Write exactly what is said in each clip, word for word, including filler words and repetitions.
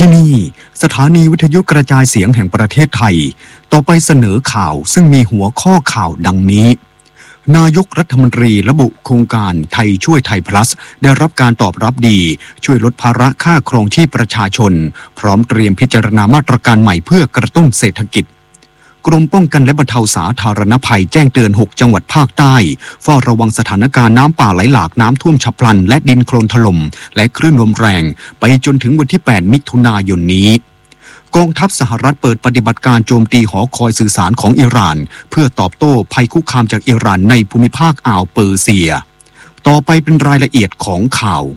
ที่นี่สถานีวิทยุกระจายเสียงแห่งประเทศไทยต่อไปเสนอข่าวซึ่งมีหัวข้อข่าวดังนี้นายกรัฐมนตรีระบุโครงการไทยช่วยไทย plus ได้รับการตอบรับดีช่วยลดภาระค่าครองชีพประชาชนพร้อมเตรียมพิจารณามาตรการใหม่เพื่อกระตุ้นเศรษฐกิจกรมป้องกันและบรรเทาสาธารณภัยแจ้งเตือนหกจังหวัดภาคใต้เฝ้าระวังสถานการณ์น้ำป่าไหลหลากน้ำท่วมฉับพลันและดินโคลนถล่มและคลื่นลมแรงไปจนถึงวันที่แปดมิถุนายนนี้กองทัพสหรัฐเปิดปฏิบัติการโจมตีหอคอยสื่อสารของอิหร่านเพื่อตอบโต้ภัยคุกคามจากอิหร่านในภูมิภาคอ่าวเปอร์เซียต่อไปเป็นรายละเอียดของข่า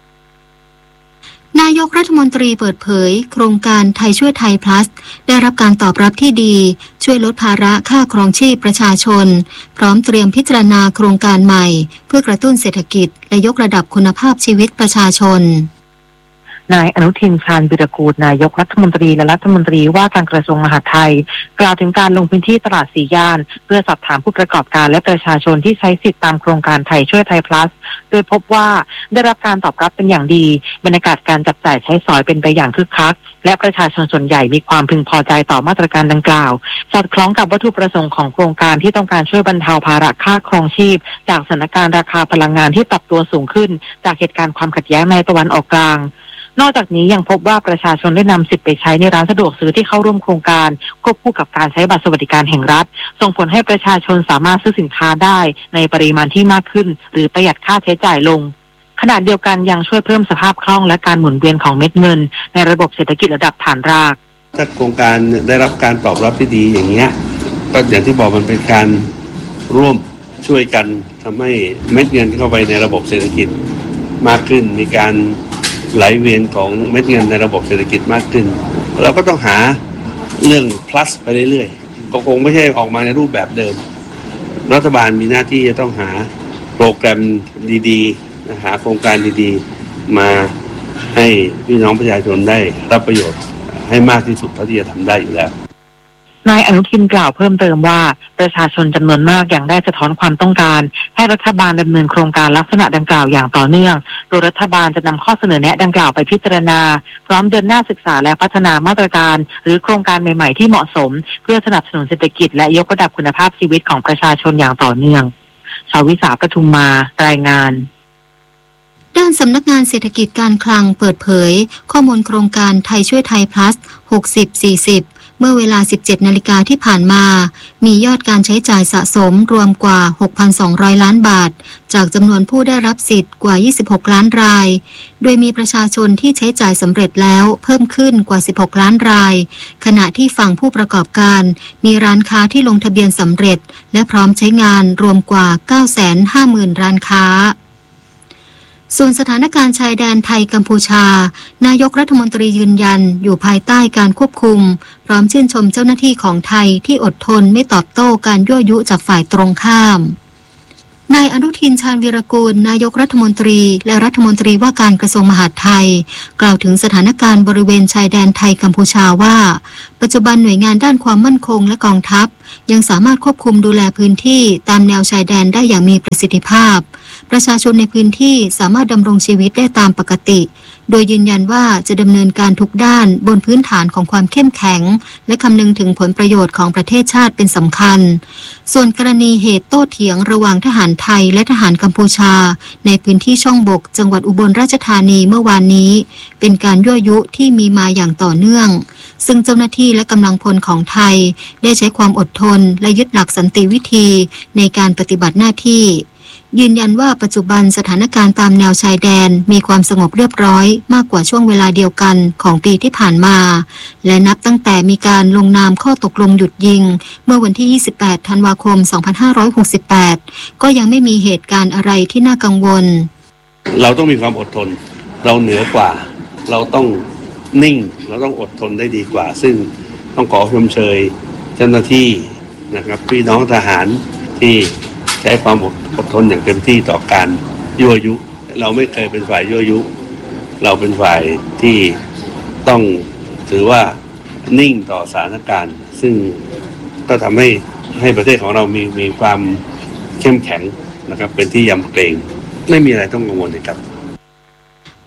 วนายกรัฐมนตรีเปิดเผยโครงการไทยช่วยไทย plus ได้รับการตอบรับที่ดีช่วยลดภาระค่าครองชีพประชาชนพร้อมเตรียมพิจารณาโครงการใหม่เพื่อกระตุ้นเศรษฐกิจและยกระดับคุณภาพชีวิตประชาชนนายอนุทินชาญวิรากูลนายกรัฐมนตรีและรัฐมนตรีว่าการกระทรวงมหาดไทยกล่าวถึงการลงพื้นที่ตลาดสี่ย่านเพื่อสอบถามผู้ประกอบการและประชาชนที่ใช้สิทธิตามโครงการไทยช่วยไทย plus โดยพบว่าได้รับการตอบรับเป็นอย่างดีบรรยากาศการจับจ่ายใช้สอยเป็นไปอย่างคึกคักและประชาชนส่วนใหญ่มีความพึงพอใจต่อมาตรการดังกล่าวสอดคล้องกับวัตถุประสงค์ของโครงการที่ต้องการช่วยบรรเทาภาระค่าครองชีพจากสถานการณ์ราคาพลังงานที่ปรับตัวสูงขึ้นจากเหตุการณ์ความขัดแย้งในตะวันออกกลางนอกจากนี้ยังพบว่าประชาชนได้นำสิทธิ์ไปใช้ในร้านสะดวกซื้อที่เข้าร่วมโครงการควบคู่กับการใช้บัตรสวัสดิการแห่งรัฐส่งผลให้ประชาชนสามารถซื้อสินค้าได้ในปริมาณที่มากขึ้นหรือประหยัดค่าใช้จ่ายลงขณะเดียวกันยังช่วยเพิ่มสภาพคล่องและการหมุนเวียนของเม็ดเงินในระบบเศรษฐกิจระดับฐานรากถ้าโครงการได้รับการตอบรับที่ดีอย่างเงี้ยก็อย่างที่บอกมันเป็นการร่วมช่วยกันทำให้เม็ดเงินเข้าไปในระบบเศรษฐกิจมากขึ้นมีการไหลเวียนของเม็ดเงินในระบบเศรษฐกิจมากขึ้นเราก็ต้องหาเรื่อง plus ไปเรื่อยๆก็คงไม่ใช่ออกมาในรูปแบบเดิมรัฐบาลมีหน้าที่จะต้องหาโปรแกรมดีๆหาโครงการดีๆมาให้พี่น้องประชาชนได้รับประโยชน์ให้มากที่สุดเท่าที่จะทำได้อยู่แล้วนายอนุทินกล่าวเพิ่มเติมว่าประชาชนจำนวนมากอย่างได้สะท้อนความต้องการให้รัฐบาลดำเนินโครงการลักษณะดังกล่าวอย่างต่อเนื่องโดยรัฐบาลจะนำข้อเสนอแนะดังกล่าวไปพิจารณาพร้อมเดินหน้าศึกษาและพัฒนามาตรการหรือโครงการใหม่ๆที่เหมาะสมเพื่อสนับสนุนเศรษฐกิจและยกระดับคุณภาพชีวิตของประชาชนอย่างต่อเนื่องชวิสาปทุมมารายงานด้านสำนักงานเศรษฐกิจการคลังเปิดเผยข้อมูลโครงการไทยช่วยไทย plus หกสิบ สี่สิบเมื่อเวลา สิบเจ็ดนาฬิกาที่ผ่านมามียอดการใช้จ่ายสะสมรวมกว่า หกพันสองร้อย ล้านบาทจากจำนวนผู้ได้รับสิทธิ์กว่ายี่สิบหกล้านรายโดยมีประชาชนที่ใช้จ่ายสำเร็จแล้วเพิ่มขึ้นกว่าสิบหกล้านรายขณะที่ฝั่งผู้ประกอบการมีร้านค้าที่ลงทะเบียนสำเร็จและพร้อมใช้งานรวมกว่า เก้าแสนห้าหมื่น ร้านค้าส่วนสถานการณ์ชายแดนไทยกัมพูชานายกรัฐมนตรียืนยันอยู่ภายใต้การควบคุมพร้อมชื่นชมเจ้าหน้าที่ของไทยที่อดทนไม่ตอบโต้การยั่วยุจากฝ่ายตรงข้ามนายอนุทินชาญวีรกูลนายกรัฐมนตรีและรัฐมนตรีว่าการกระทรวงมหาดไทยกล่าวถึงสถานการณ์บริเวณชายแดนไทยกัมพูชาว่าปัจจุบันหน่วยงานด้านความมั่นคงและกองทัพยังสามารถควบคุมดูแลพื้นที่ตามแนวชายแดนได้อย่างมีประสิทธิภาพประชาชนในพื้นที่สามารถดำรงชีวิตได้ตามปกติโดยยืนยันว่าจะดำเนินการทุกด้านบนพื้นฐานของความเข้มแข็งและคำนึงถึงผลประโยชน์ของประเทศชาติเป็นสำคัญส่วนกรณีเหตุโต้เถียงระหว่างทหารไทยและทหารกัมพูชาในพื้นที่ช่องบกจังหวัดอุบลราชธานีเมื่อวานนี้เป็นการยั่วยุที่มีมาอย่างต่อเนื่องซึ่งเจ้าหน้าที่และกำลังพลของไทยได้ใช้ความอดทนและยึดหลักสันติวิธีในการปฏิบัติหน้าที่ยืนยันว่าปัจจุบันสถานการณ์ตามแนวชายแดนมีความสงบเรียบร้อยมากกว่าช่วงเวลาเดียวกันของปีที่ผ่านมาและนับตั้งแต่มีการลงนามข้อตกลงหยุดยิงเมื่อวันที่ยี่สิบแปดธันวาคมสองพันห้าร้อยหกสิบแปดก็ยังไม่มีเหตุการณ์อะไรที่น่ากังวลเราต้องมีความอดทนเราเหนือกว่าเราต้องนิ่งเราต้องอดทนได้ดีกว่าซึ่งต้องขอชมเชยเจ้าหน้าที่นะครับพี่น้องทหารที่ใช้ความอดทนอย่างเต็มที่ต่อการยั่วยุเราไม่เคยเป็นฝ่ายยั่วยุเราเป็นฝ่ายที่ต้องถือว่านิ่งต่อสถานการณ์ซึ่งก็ทำให้ให้ประเทศของเรามีมีความเข้มแข็งนะครับเป็นที่ยำเกรงไม่มีอะไรต้องกังวลเลยครับ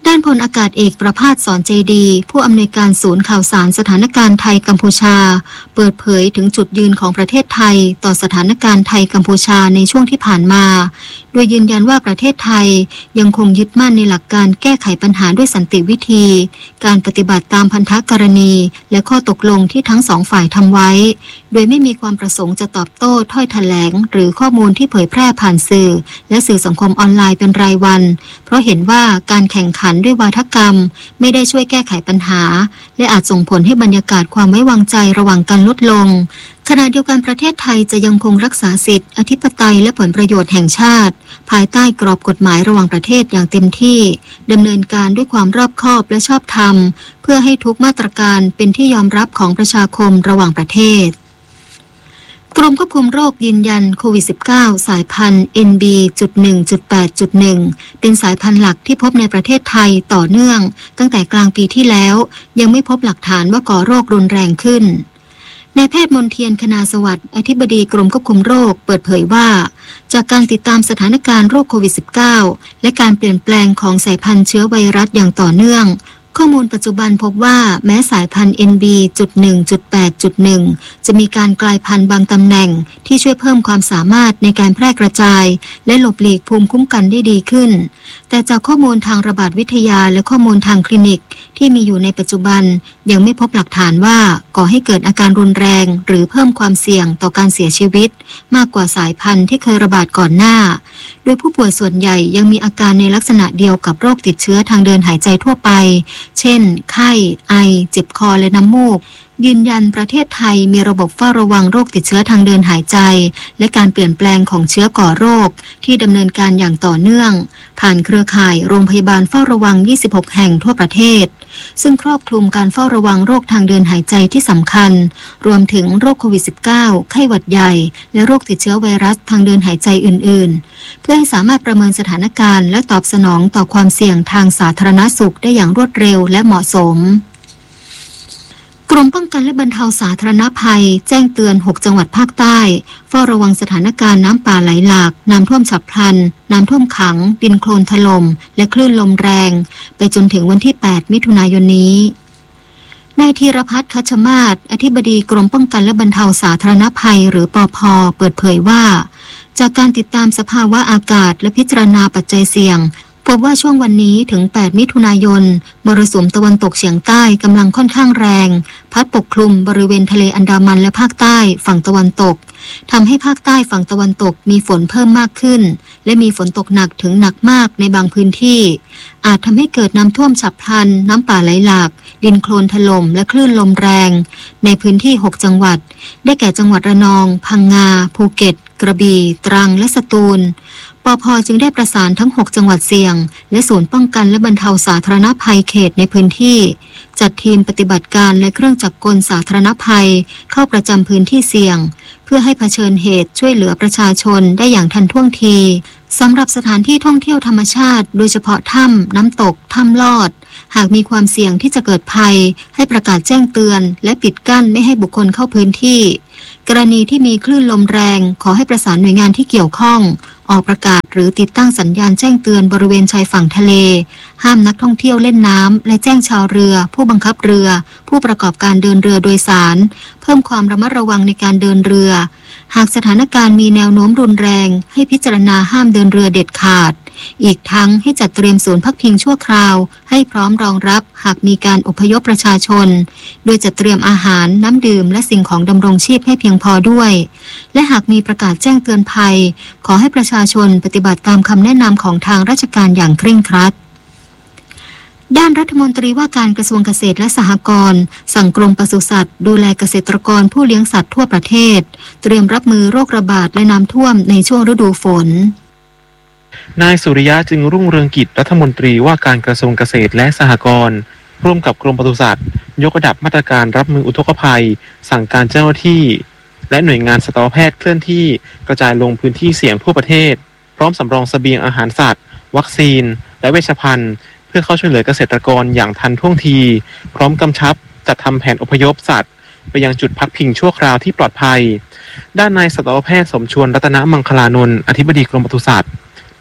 ด้านพลอากาศเอกประภาสสอนใจดีผู้อำนวยการศูนย์ข่าวสารสถานการณ์ไทยกัมพูชาเปิดเผยถึงจุดยืนของประเทศไทยต่อสถานการณ์ไทยกัมพูชาในช่วงที่ผ่านมาโดยยืนยันว่าประเทศไทยยังคงยึดมั่นในหลักการแก้ไขปัญหาด้วยสันติวิธีการปฏิบัติตามพันธกรณีและข้อตกลงที่ทั้งสองฝ่ายทำไว้โดยไม่มีความประสงค์จะตอบโต้ถ้อยแถลงหรือข้อมูลที่เผยแพร่ผ่านสื่อและสื่อสังคมออนไลน์เป็นรายวันเพราะเห็นว่าการแข่งขันด้วยวาทกรรมไม่ได้ช่วยแก้ไขปัญหาและอาจส่งผลให้บรรยากาศความไว้วางใจระหว่างกันลดลงขณะเดียวกันประเทศไทยจะยังคงรักษาสิทธิอธิปไตยและผลประโยชน์แห่งชาติภายใต้กรอบกฎหมายระหว่างประเทศอย่างเต็มที่ดำเนินการด้วยความรอบคอบและชอบธรรมเพื่อให้ทุกมาตรการเป็นที่ยอมรับของประชาคมระหว่างประเทศกรมควบคุมโรคยืนยันโควิด สิบเก้า สายพันธุ์ เอ็น บี จุด หนึ่ง จุด แปด จุด หนึ่ง เป็นสายพันธุ์หลักที่พบในประเทศไทยต่อเนื่องตั้งแต่กลางปีที่แล้วยังไม่พบหลักฐานว่าก่อโรครุนแรงขึ้นนายแพทย์มนเทียนคณาสวัสดิ์อธิบดีกรมควบคุมโรคเปิดเผยว่าจากการติดตามสถานการณ์โรคโควิด สิบเก้า และการเปลี่ยนแปลงของสายพันธุ์เชื้อไวรัสอย่างต่อเนื่องข้อมูลปัจจุบันพบว่าแม้สายพันธุ์ เอ็น บี จุด หนึ่ง จุด แปด จุด หนึ่ง จะมีการกลายพันธุ์บางตำแหน่งที่ช่วยเพิ่มความสามารถในการแพร่กระจายและหลบหลีกภูมิคุ้มกันได้ดีขึ้นแต่จากข้อมูลทางระบาดวิทยาและข้อมูลทางคลินิกที่มีอยู่ในปัจจุบันยังไม่พบหลักฐานว่าก่อให้เกิดอาการรุนแรงหรือเพิ่มความเสี่ยงต่อการเสียชีวิตมากกว่าสายพันธุ์ที่เคยระบาดก่อนหน้าโดยผู้ป่วยส่วนใหญ่ยังมีอาการในลักษณะเดียวกับโรคติดเชื้อทางเดินหายใจทั่วไปเช่นไข้ไอเจ็บคอและน้ำมูกยืนยันประเทศไทยมีระบบเฝ้าระวังโรคติดเชื้อทางเดินหายใจและการเปลี่ยนแปลงของเชื้อก่อโรคที่ดำเนินการอย่างต่อเนื่องผ่านเครือข่ายโรงพยาบาลเฝ้าระวังยี่สิบหกแห่งทั่วประเทศซึ่งครอบคลุมการเฝ้าระวังโรคทางเดินหายใจที่สำคัญรวมถึงโรคโควิด สิบเก้า ไข้หวัดใหญ่และโรคติดเชื้อไวรัสทางเดินหายใจอื่นๆเพื่อให้สามารถประเมินสถานการณ์และตอบสนองต่อความเสี่ยงทางสาธารณสุขได้อย่างรวดเร็วและเหมาะสมกรมป้องกันและบรรเทาสาธารณภัยแจ้งเตือนหกจังหวัดภาคใต้เฝ้าระวังสถานการณ์น้ำป่าไหลหลากน้ำท่วมฉับพลันน้ำท่วมขังดินโคลนถล่มและคลื่นลมแรงไปจนถึงวันที่แปดมิถุนายนนี้นายธีรพัฒน์คัชมาศอธิบดีกรมป้องกันและบรรเทาสาธารณภัยหรือปภ.เปิดเผยว่าจากการติดตามสภาวะอากาศและพิจารณาปัจจัยเสี่ยงพบว่าช่วงวันนี้ถึงแปดมิถุนายนมรสุมตะวันตกเฉียงใต้กำลังค่อนข้างแรงพัดปกคลุมบริเวณทะเลอันดามันและภาคใต้ฝั่งตะวันตกทำให้ภาคใต้ฝั่งตะวันตกมีฝนเพิ่มมากขึ้นและมีฝนตกหนักถึงหนักมากในบางพื้นที่อาจทำให้เกิดน้ำท่วมฉับพลันน้ำป่าไหลหลากดินโคลนถล่มและคลื่นลมแรงในพื้นที่หกจังหวัดได้แก่จังหวัดระนองพังงาภูเก็ตกระบี่ตรังและสตูลปภ.จึงได้ประสานทั้งหกจังหวัดเสี่ยงและศูนย์ป้องกันและบรรเทาสาธารณภัยเขตในพื้นที่จัดทีมปฏิบัติการและเครื่องจักรกลสาธารณภัยเข้าประจำพื้นที่เสี่ยงเพื่อให้เผชิญเหตุช่วยเหลือประชาชนได้อย่างทันท่วงทีสำหรับสถานที่ท่องเที่ยวธรรมชาติโดยเฉพาะถ้ำน้ำตกถ้ำลอดหากมีความเสี่ยงที่จะเกิดภัยให้ประกาศแจ้งเตือนและปิดกั้นไม่ให้บุคคลเข้าพื้นที่กรณีที่มีคลื่นลมแรงขอให้ประสานหน่วยงานที่เกี่ยวข้องออกประกาศหรือติดตั้งสัญญาณแจ้งเตือนบริเวณชายฝั่งทะเลห้ามนักท่องเที่ยวเล่นน้ำและแจ้งชาวเรือผู้บังคับเรือผู้ประกอบการเดินเรือโดยสารเพิ่มความระมัดระวังในการเดินเรือหากสถานการณ์มีแนวโน้มรุนแรงให้พิจารณาห้ามเดินเรือเด็ดขาดอีกทั้งให้จัดเตรียมศูนย์พักพิงชั่วคราวให้พร้อมรองรับหากมีการอพยพประชาชนโดยจัดเตรียมอาหารน้ำดื่มและสิ่งของดำรงชีพให้เพียงพอด้วยและหากมีประกาศแจ้งเตือนภัยขอให้ประชาชนปฏิบัติตามคำแนะนำของทางราชการอย่างเคร่งครัดด้านรัฐมนตรีว่าการกระทรวงเกษตรและสหกรณ์สั่งกรมปศุสัตว์ดูแลเกษตรกรผู้เลี้ยงสัตว์ทั่วประเทศเตรียมรับมือโรคระบาดและน้ำท่วมในช่วงฤดูฝนนายสุริยะจึงรุ่งเรืองกิจรัฐมนตรีว่าการกระทรวงเกษตรและสหกรณ์ร่วมกับกรมปศุสัตว์ยกระดับมาตรการรับมืออุทกภัยสั่งการเจ้าหน้าที่และหน่วยงานสัตวแพทย์เคลื่อนที่กระจายลงพื้นที่เสี่ยงทั่วประเทศพร้อมสำรองเสบียงอาหารสัตว์วัคซีนและเวชภัณฑ์เพื่อเข้าช่วยเหลือเกษตรกรอย่างทันท่วงทีพร้อมกำชับจัดทำแผนอพยพสัตว์ไปยังจุดพักพิงชั่วคราวที่ปลอดภัยด้านนายสัตวแพทย์สมชวนรัตนมังคลานนท์อธิบดีกรมปศุสัตว์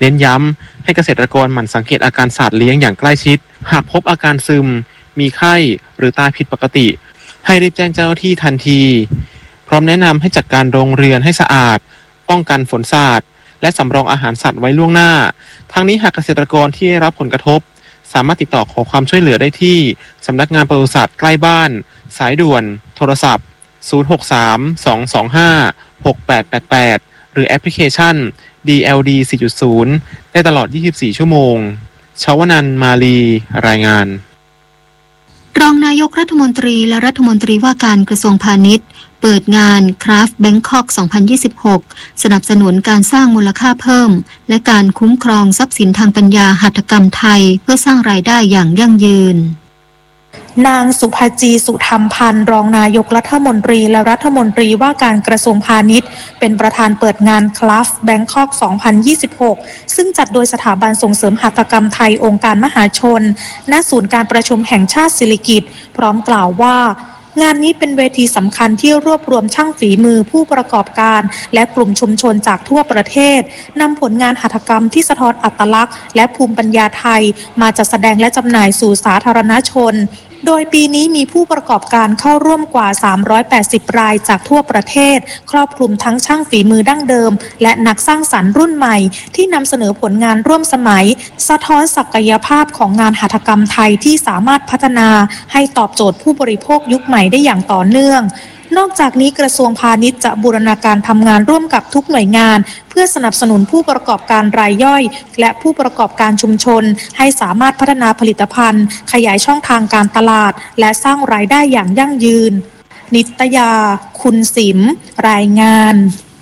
เน้นย้ำให้เกษตรกรหมั่นสังเกตอาการสัตว์เลี้ยงอย่างใกล้ชิดหากพบอาการซึมมีไข้หรือตายผิดปกติให้รีบแจ้งเจ้าหน้าที่ทันทีพร้อมแนะนำให้จัดการโรงเรือนให้สะอาดป้องกันฝนสาดและสำรองอาหารสัตว์ไว้ล่วงหน้าทั้งนี้หากเกษตรกรที่ได้รับผลกระทบสามารถติดต่อขอความช่วยเหลือได้ที่สำนักงานปศุสัตว์ใกล้บ้านสายด่วนโทรศัพท์ศูนย์ หก สาม สอง สอง ห้า หก แปด แปด แปดหรือแอปพลิเคชัน ดี แอล ดี สี่จุดศูนย์ ได้ตลอดยี่สิบสี่ชั่วโมงชวนันท์มาลีรายงานรองนายกรัฐมนตรีและรัฐมนตรีว่าการกระทรวงพาณิชย์เปิดงาน Craft Bangkok สองพันยี่สิบหก สนับสนุนการสร้างมูลค่าเพิ่มและการคุ้มครองทรัพย์สินทางปัญญาหัตถกรรมไทยเพื่อสร้างรายได้อย่างยั่งยืนนางสุภจีสุธรรมพันธ์รองนายกรัฐมนตรีและรัฐมนตรีว่าการกระทรวงพาณิชย์เป็นประธานเปิดงาน Craft Bangkok สองพันยี่สิบหก ซึ่งจัดโดยสถาบันส่งเสริมหัตถกรรมไทยองค์การมหาชนณศูนย์การประชุมแห่งชาติสิริกิติ์พร้อมกล่าวว่างานนี้เป็นเวทีสำคัญที่รวบรวมช่างฝีมือผู้ประกอบการและกลุ่มชุมชนจากทั่วประเทศนำผลงานหัตถกรรมที่สะท้อนอัตลักษณ์และภูมิปัญญาไทยมาจัดแสดงและจำหน่ายสู่สาธารณชนโดยปีนี้มีผู้ประกอบการเข้าร่วมกว่าสามร้อยแปดสิบรายจากทั่วประเทศครอบคลุมทั้งช่างฝีมือดั้งเดิมและนักสร้างสรรค์รุ่นใหม่ที่นำเสนอผลงานร่วมสมัยสะท้อนศักยภาพของงานหัตถกรรมไทยที่สามารถพัฒนาให้ตอบโจทย์ผู้บริโภคยุคใหม่ได้อย่างต่อเนื่องนอกจากนี้กระทรวงพาณิชย์จะบูรณาการทำงานร่วมกับทุกหน่วยงานเพื่อสนับสนุนผู้ประกอบการรายย่อยและผู้ประกอบการชุมชนให้สามารถพัฒนาผลิตภัณฑ์ขยายช่องทางการตลาดและสร้างรายได้อย่างยั่งยืนนิตยาคุณสิมรายงาน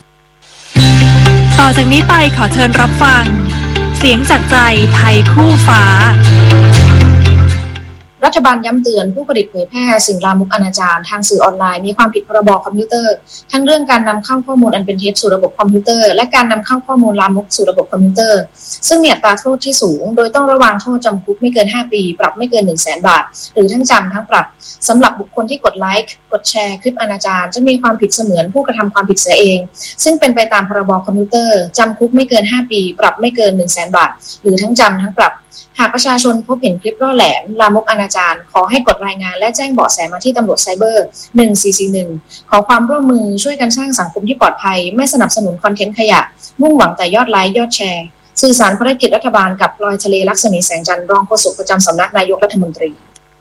ต่อจากนี้ไปขอเชิญรับฟังเสียงจากใจไทยคู่ฟ้ารัฐบาลย้ำเตือนผู้ผลิตเผยแพร่สิ่งลามกอนาจารทางสื่อออนไลน์มีความผิดพรบคอมพิวเตอร์ทั้งเรื่องการนำเข้าข้อมูลอันเป็นเท็จสู่ระบบคอมพิวเตอร์และการนำเข้าข้อมูลลามกสู่ระบบคอมพิวเตอร์ซึ่งมีอัตราโทษที่สูงโดยต้องระวังโทษจำคุกไม่เกินห้าปีปรับไม่เกิน หนึ่งแสน บาทหรือทั้งจำทั้งปรับสำหรับบุคคลที่กดไลค์กดแชร์คลิปอนาจารจะมีความผิดเสมือนผู้กระทำความผิดเสียเองซึ่งเป็นไปตามพรบคอมพิวเตอร์จำคุกไม่เกินห้าปีปรับไม่เกิน หนึ่งแสน บาทหรือทั้งจำทั้งปรับหากประชาชนพบเห็นคลิปล่อแหลมลามกอนาจารขอให้กดรายงานและแจ้งเบาะแสมาที่ตำรวจไซเบอร์หนึ่งสี่สี่หนึ่งขอความร่วมมือช่วยกันสร้างสังคมที่ปลอดภัยไม่สนับสนุนคอนเทนต์ขยะมุ่งหวังแต่ยอดไลค์ยอดแชร์สื่อสารภารกิจรัฐบาลกับลอยทะเลลักษณีแสงจันทร์รองโฆษกประจำสำนักนายกรัฐมนตรี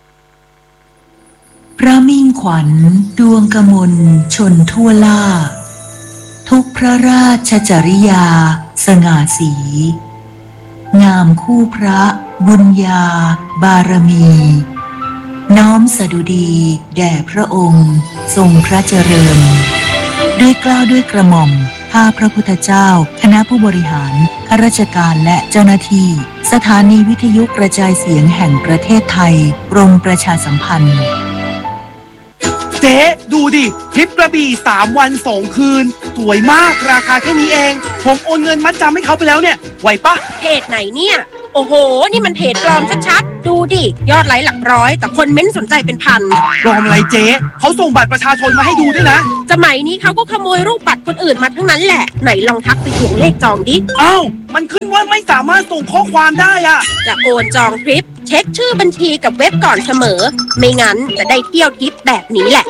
พระมิ่งขวัญดวงกมลชนทั่วล่าทุกพระราชจริยาสง่าสีงามคู่พระบุญญาบารมีน้อมสดุดีแด่พระองค์ทรงพระเจริญด้วยเกล้าด้วยกระหม่อมข้าพระพุทธเจ้าคณะผู้บริหารข้าราชการและเจ้าหน้าที่สถานีวิทยุกระจายเสียงแห่งประเทศไทยกรมประชาสัมพันธ์เจ๊ดูดิทริปกระบี่สามวันสองคืนสวยมากราคาแค่นี้เองผมโอนเงินมัดจำให้เขาไปแล้วเนี่ยไหวปะเพจไหนเนี่ยโอ้โหนี่มันเพจปลอมชัดๆดูดิยอดไลค์หลักร้อยแต่คนเม้นสนใจเป็นพันปลอมอะไรเจ๊เขาส่งบัตรประชาชนมาให้ดูด้วยนะสมัยนี้เขาก็ขโมยรูปบัตรคนอื่นมาทั้งนั้นแหละไหนลองทักไปทวงเลขจองดิอ้าวมันขึ้นว่าไม่สามารถส่งข้อความได้อะจะโอนจองทริปเช็คชื่อบัญชีกับเว็บก่อนเสมอไม่งั้นจะได้เที่ยวทริปแบบนี้แหละ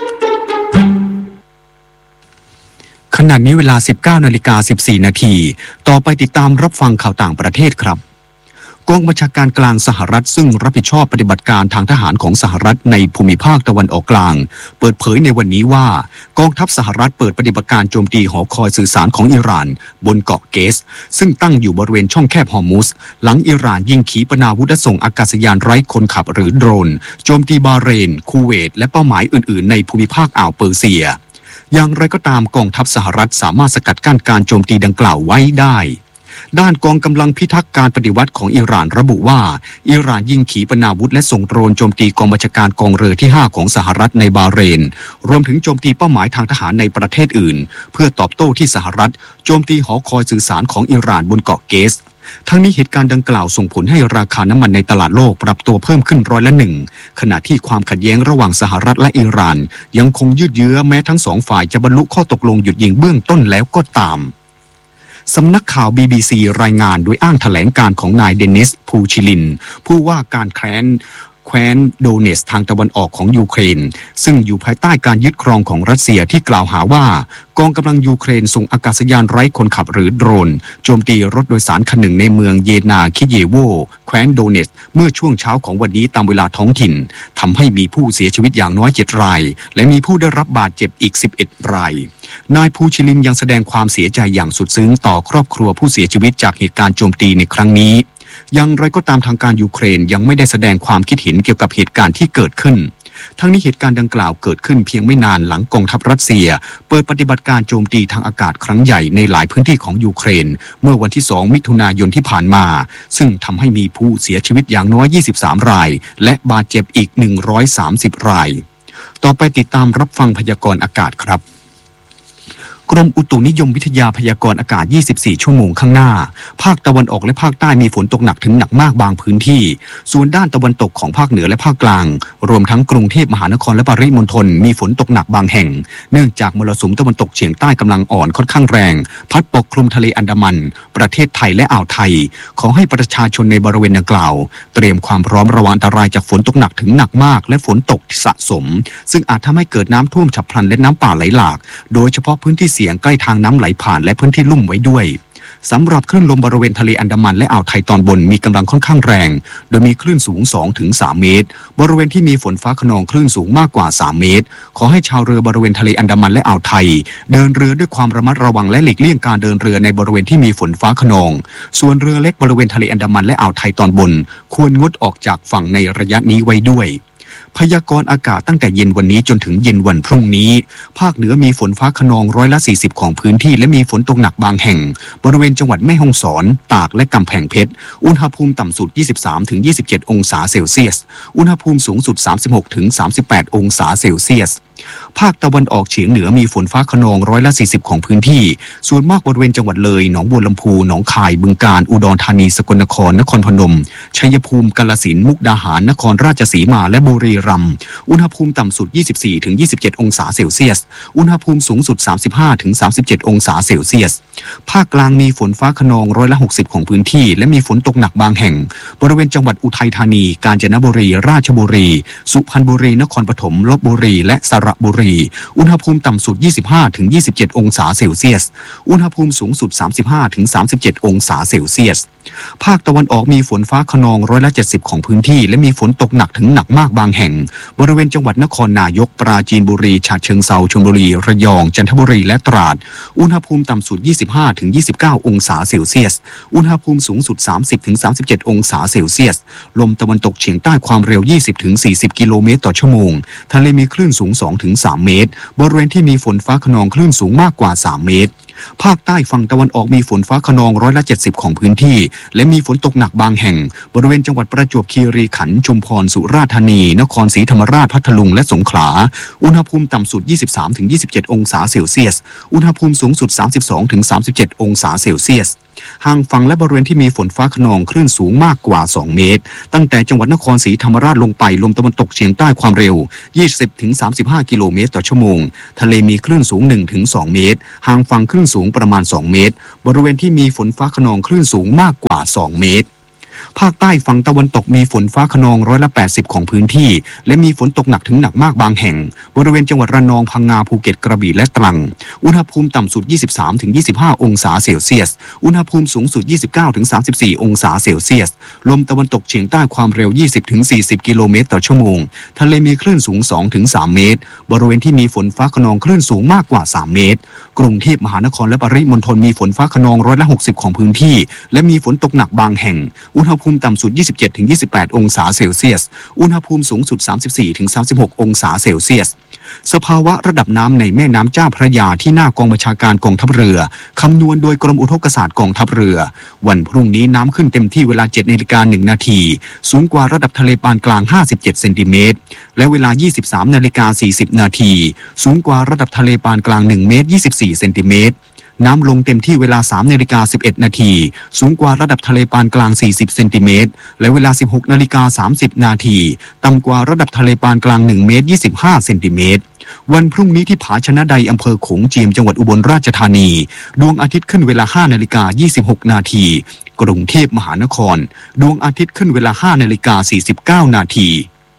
ขณะนี้เวลา สิบเก้านาฬิกาสิบสี่นาทีต่อไปติดตามรับฟังข่าวต่างประเทศครับกองบัญชาการกลางสหรัฐซึ่งรับผิดชอบปฏิบัติการทางทหารของสหรัฐในภูมิภาคตะวันออกกลางเปิดเผยในวันนี้ว่ากองทัพสหรัฐเปิดปฏิบัติการโจมตีหอคอยสื่อสารของอิหร่านบนเกาะเกสซึ่งตั้งอยู่บริเวณช่องแคบฮอร์มุสหลังอิหร่านยิงขีปนาวุธและส่งอากาศยานไร้คนขับหรือโดรนโจมตีบาห์เรนคูเวตและเป้าหมายอื่นๆในภูมิภาคอ่าวเปอร์เซียอย่างไรก็ตามกองทัพสหรัฐสามารถสกัดกั้นการโจมตีดังกล่าวไว้ได้ด้านกองกำลังพิทักษ์การปฏิวัติของอิหร่านระบุว่าอิหร่านยิงขีปนาวุธและส่งโดรนโจมตีกองบัญชาการกองเรือที่ห้าของสหรัฐในบาห์เรนรวมถึงโจมตีเป้าหมายทางทหารในประเทศอื่นเพื่อตอบโต้ที่สหรัฐโจมตีหอคอยสื่อสารของอิหร่านบนเกาะเกสทั้งนี้เหตุการณ์ดังกล่าวส่งผลให้ราคาน้ำมันในตลาดโลกปรับตัวเพิ่มขึ้นร้อยละหนึ่งขณะที่ความขัดแย้งระหว่างสหรัฐและอิหร่านยังคงยืดเยื้อแม้ทั้งสองฝ่ายจะบรรลุข้อตกลงหยุดยิงเบื้องต้นแล้วก็ตามสำนักข่าว บี บี ซี รายงานโดยอ้างแถลงการของนายเดนิส พูชิลินผู้ว่าการแคว้นแคว้นโดเนสทางตะวันออกของยูเครนซึ่งอยู่ภายใต้การยึดครองของรัสเซียที่กล่าวหาว่ากองกำลังยูเครนส่งอากาศยานไร้คนขับหรือโดรนโจมตีรถโดยสารคันหนึ่งในเมืองเยนาคิเยโวแคว้นโดเนสเมื่อช่วงเช้าของวันนี้ตามเวลาท้องถิ่นทำให้มีผู้เสียชีวิตอย่างน้อยเจ็ดรายและมีผู้ได้รับบาดเจ็บอีกสิบเอ็ดรายนายพูชิลินยังแสดงความเสียใจอย่างสุดซึ้งต่อครอบครัวผู้เสียชีวิตจากเหตุการณ์โจมตีในครั้งนี้อย่างไรก็ตามทางการยูเครนยังไม่ได้แสดงความคิดเห็นเกี่ยวกับเหตุการณ์ที่เกิดขึ้นทั้งนี้เหตุการณ์ดังกล่าวเกิดขึ้นเพียงไม่นานหลังกองทัพรัสเซียเปิดปฏิบัติการโจมตีทางอากาศครั้งใหญ่ในหลายพื้นที่ของยูเครนเมื่อวันที่สองมิถุนายนที่ผ่านมาซึ่งทำให้มีผู้เสียชีวิตอย่างน้อยยี่สิบสามรายและบาดเจ็บอีกหนึ่งร้อยสามสิบรายต่อไปติดตามรับฟังพยากรณ์อากาศครับกรมอุตุนิยมวิทยาพยากรณ์อากาศยี่สิบสี่ชั่วโมงข้างหน้าภาคตะวันออกและภาคใต้มีฝนตกหนักถึงหนักมากบางพื้นที่ส่วนด้านตะวันตกของภาคเหนือและภาคกลางรวมทั้งกรุงเทพมหานครและปริมณฑลมีฝนตกหนักบางแห่งเนื่องจากมรสุมตะวันตกเฉียงใต้กำลังอ่อนค่อนข้างแรงพัดปกคลุมทะเลอันดามันประเทศไทยและอ่าวไทยขอให้ประชาชนในบริเวณดังกล่าวเตรียมความพร้อมระวังอันตรายจากฝนตกหนักถึงหนักมากและฝนตกสะสมซึ่งอาจทำให้เกิดน้ำท่วมฉับพลันและน้ำป่าไหลหลากโดยเฉพาะพื้นที่เสี่ยงใกล้ทางน้ำไหลผ่านและพื้นที่ลุ่มไว้ด้วยสำหรับคลื่นลมบริเวณทะเลอันดามันและอ่าวไทยตอนบนมีกำลังค่อนข้างแรงโดยมีคลื่นสูง สองถึงสาม เมตรบริเวณที่มีฝนฟ้าคะนองคลื่นสูงมากกว่าสามเมตรขอให้ชาวเรือบริเวณทะเลอันดามันและอ่าวไทยเดินเรือด้วยความระมัดระวังและหลีกเลี่ยงการเดินเรือในบริเวณที่มีฝนฟ้าคะนองส่วนเรือเล็กบริเวณทะเลอันดามันและอ่าวไทยตอนบนควรงดออกจากฝั่งในระยะนี้ไว้ด้วยพยากรณ์อากาศตั้งแต่เย็นวันนี้จนถึงเย็นวันพรุ่งนี้ภาคเหนือมีฝนฟ้าคะนองร้อยละสี่สิบของพื้นที่และมีฝนตกหนักบางแห่งบริเวณจังหวัดแม่ฮ่องสอนตากและกำแพงเพชรอุณหภูมิต่ำสุด ยี่สิบสามถึงยี่สิบเจ็ด องศาเซลเซียสอุณหภูมิสูงสุด สามสิบหกถึงสามสิบแปด องศาเซลเซียสภาคตะวันออกเฉียงเหนือมีฝนฟ้าคะนองร้อยละสี่สิบของพื้นที่ส่วนมากบริเวณจังหวัดเลยหนองบัวลำพูหนองคายบึงกาฬอุดรธานีสกลนครนครพนมชัยภูมิกาฬสินธุ์มุกดาหารนครราชสีมาและบุรีรัมย์อุณหภูมิต่ำสุด ยี่สิบสี่ถึงยี่สิบเจ็ด องศาเซลเซียสอุณหภูมิสูงสุด สามสิบห้าถึงสามสิบเจ็ด องศาเซลเซียสภาคกลางมีฝนฟ้าคะนองร้อยละหกสิบของพื้นที่และมีฝนตกหนักบางแห่งบริเวณจังหวัดอุทัยธานีกาญจนบุรีราชบุรีสุพรรณบุรีนครปฐมลพบุรีและสระบุรีอุณหภูมิต่ำสุด ยี่สิบห้าถึงยี่สิบเจ็ด องศาเซลเซียสอุณหภูมิสูงสุด สามสิบห้าถึงสามสิบเจ็ด องศาเซลเซียสภาคตะวันออกมีฝนฟ้าคะนองร้อยละเจ็ดสิบของพื้นที่และมีฝนตกหนักถึงหนักมากบางแห่งบริเวณจังหวัดนครนายกปราจีนบุรีฉะเชิงเทราชลบุรีระยองจันทบุรีและตราดอุณหภูมิต่ำสุด ยี่สิบห้าถึงยี่สิบเก้า องศาเซลเซียสอุณหภูมิสูงสุด สามสิบถึงสามสิบเจ็ด องศาเซลเซียสลมตะวันตกเฉียงใต้ความเร็ว ยี่สิบถึงสี่สิบ กิโลเมตรต่อชั่วโมงทะเลมีคลื่นสูง สองถึงสาม เมตรบริเวณที่มีฝนฟ้าคะนองคลื่นสูงมากกว่าสามเมตรภาคใต้ฝั่งตะวันออกมีฝนฟ้าคะนองร้อยละเจ็ดสิบของพื้นที่และมีฝนตกหนักบางแห่งบริเวณจังหวัดประจวบคีรีขันธ์ชุมพรสุราษฎร์ธานีนครศรีธรรมราชพัทลุงและสงขลาอุณหภูมิต่ำสุด ยี่สิบสามถึงยี่สิบเจ็ด องศาเซลเซียสอุณหภูมิสูงสุด สามสิบสองถึงสามสิบเจ็ด องศาเซลเซียสห่างฝั่งและบริเวณที่มีฝนฟ้าคะนองคลื่นสูงมากกว่าสองเมตรตั้งแต่จังหวัดนครศรีธรรมราชลงไปลมตะวันตกเฉียงใต้ความเร็ว ยี่สิบถึงสามสิบห้า กิโลเมตรต่อชั่วโมงทะเลมีคลื่นสูง หนึ่งถึงสอง เมตรห่างฝั่งคลื่นสูงประมาณสองเมตรบริเวณที่มีฝนฟ้าคะนองคลื่นสูงมากกว่าสองเมตรภาคใต้ฝั่งตะวันตกมีฝนฟ้าคะนองร้อยละแปดสิบของพื้นที่และมีฝนตกหนักถึงหนักมากบางแห่งบริเวณจังหวัดระนองพังงาภูเก็ตกระบี่และตรังอุณหภูมิต่ำสุด ยี่สิบสามถึงยี่สิบห้า องศาเซลเซียสอุณหภูมิสูงสุด ยี่สิบเก้าถึงสามสิบสี่ องศาเซลเซียสลมตะวันตกเฉียงใต้ความเร็ว ยี่สิบถึงสี่สิบ กิโลเมตรต่อชั่วโมงทะเลมีคลื่นสูง สองถึงสาม เมตรบริเวณที่มีฝนฟ้าคะนองคลื่นสูงมากกว่าสามเมตรกรุงเทพมหานครและปริมณฑลมีฝนฟ้าคะนองร้อยละหกสิบของพื้นที่และมีฝนตกหนักบางแห่งอุณหภูมิต่ำสุด ยี่สิบเจ็ดถึงยี่สิบแปด องศาเซลเซียสอุณหภูมิสูงสุด สามสิบสี่ถึงสามสิบหก องศาเซลเซียสสภาวะระดับน้ำในแม่น้ำเจ้าพระยาที่หน้ากองบัญชาการกองทัพเรือคำนวณโดยกรมอุทกศาสตร์กองทัพเรือวันพรุ่งนี้น้ำขึ้นเต็มที่เวลา เจ็ดนาฬิกาหนึ่งนาทีสูงกว่าระดับทะเลปานกลางห้าสิบเจ็ดเซนติเมตรและเวลา ยี่สิบสามนาฬิกาสี่สิบนาทีสูงกว่าระดับทะเลปานกลางหนึ่งเมตรยี่สิบสี่เซนติเมตรน้ำลงเต็มที่เวลา สามนาฬิกาสิบเอ็ดนาทีสูงกว่าระดับทะเลปานกลางสี่สิบเซนติเมตรและเวลา สิบหกนาฬิกาสามสิบนาทีต่ำกว่าระดับทะเลปานกลางหนึ่งเมตรยี่สิบห้าเซนติเมตรวันพรุ่งนี้ที่ผาชนะใดอำเภอโขงเจียมจังหวัดอุบลราชธานีดวงอาทิตย์ขึ้นเวลา ห้านาฬิกายี่สิบหกนาทีกรุงเทพมหานครดวงอาทิตย์ขึ้นเวลา ห้านาฬิกาสี่สิบเก้านาที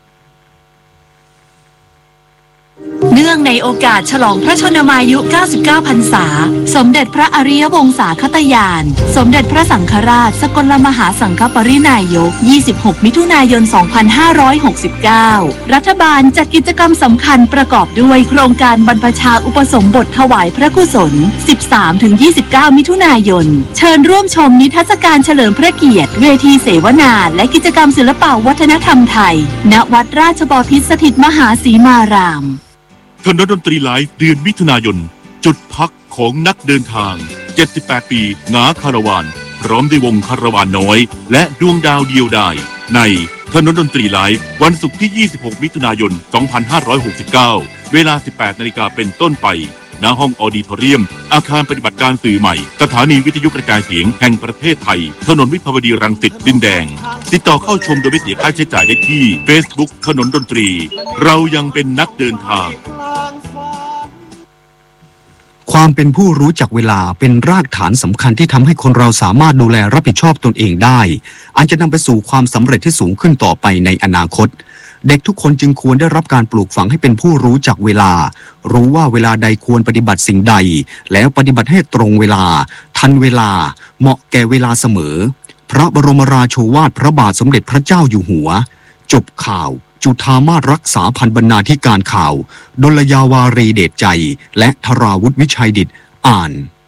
เนื่องในโอกาสฉลองพระชนมายุ เก้าสิบเก้า พรรษาสมเด็จพระอริยวงศาคตยาน สมเด็จพระสังฆราชสกลมหาสังฆปรินายก ยี่สิบหก มิถุนายน สองพันห้าร้อยหกสิบเก้า รัฐบาลจัดกิจกรรมสำคัญประกอบด้วยโครงการบรรพชาอุปสมบทถวายพระกุศล สิบสามถึงยี่สิบเก้า มิถุนายน เชิญร่วมชมนิทรรศการเฉลิมพระเกียรติเวทีเสวนาและกิจกรรมศิลปวัฒนธรรมไทยณวัดราชบพิตรสถิตมหาสีมารามคณะดนตรีไลฟ์เดือนมิถุนายนจุดพักของนักเดินทางเจ็ดสิบแปดปีงาคาราวานพร้อมด้วยวงคาราวานน้อยและดวงดาวเดียวดายในคณะดนตรีไลฟ์วันศุกร์ที่ยี่สิบหกมิถุนายนสองพันห้าร้อยหกสิบเก้าเวลา สิบแปดนาฬิกาเป็นต้นไปณห้องออดิทอเรียมอาคารปฏิบัติการสื่อใหม่สถานีวิทยุกระจายเสียงแห่งประเทศไทยถนนวิภาวดีรังสิตดินแดงติดต่อเข้าชมโดยไม่เสียค่าใช้จ่ายได้ที่ Facebook ถนนดนตรีเรายังเป็นนักเดินทางความเป็นผู้รู้จักเวลาเป็นรากฐานสำคัญที่ทำให้คนเราสามารถดูแลรับผิดชอบตนเองได้อันจะนำไปสู่ความสำเร็จที่สูงขึ้นต่อไปในอนาคตเด็กทุกคนจึงควรได้รับการปลูกฝังให้เป็นผู้รู้จักเวลารู้ว่าเวลาใดควรปฏิบัติสิ่งใดแล้วปฏิบัติให้ตรงเวลาทันเวลาเหมาะแก่เวลาเสมอพระบรมราโชวาทพระบาทสมเด็จพระเจ้าอยู่หัวจบข่าวจุฑามาสรักษาพันบรรณาธิการข่าวดลยาวารีเดชใจและธราวุฒิวิชัยดิษฐ์อ่าน